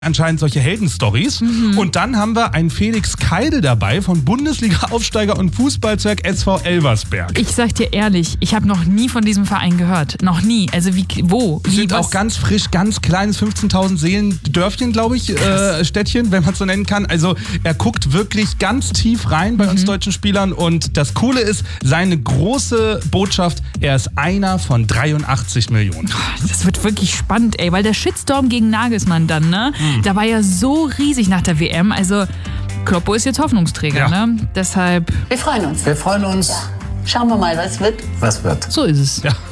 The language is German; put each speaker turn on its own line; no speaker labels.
Anscheinend solche Heldenstories. Und dann haben wir einen Felix Keidel dabei von Bundesliga-Aufsteiger und Fußballzwerg SV Elversberg.
Ich sag dir ehrlich, ich habe noch nie von diesem Verein gehört. Noch nie. Also wo?
Sind auch ganz frisch, ganz kleines 15.000 Seelen-Dörfchen, glaube ich, Städtchen, wenn man es so nennen kann. Also er guckt wirklich ganz tief rein bei uns deutschen Spielern. Und das Coole ist, seine große Botschaft, er ist einer von 83 Millionen.
Das wird wirklich spannend, ey, weil der Shitstorm gegen Nagelsmann dann, ne? Da war ja so riesig nach der WM. Also Kloppo ist jetzt Hoffnungsträger, ne? Deshalb.
Wir freuen uns.
Wir freuen uns.
Ja. Schauen wir mal, was wird.
Was wird.
So ist es.
Ja.